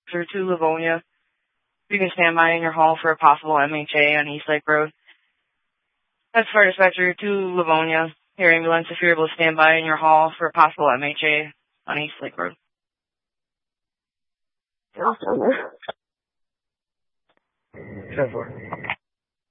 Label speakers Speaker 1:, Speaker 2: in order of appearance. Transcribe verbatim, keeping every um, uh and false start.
Speaker 1: through to Livonia. You can stand by in your hall for a possible M H A on East Lake Road. That's Fire Dispatcher to Livonia. Your ambulance, if you're able to stand by in your hall for a possible M H A on East Lake Road.
Speaker 2: Get off down there.
Speaker 3: ten four.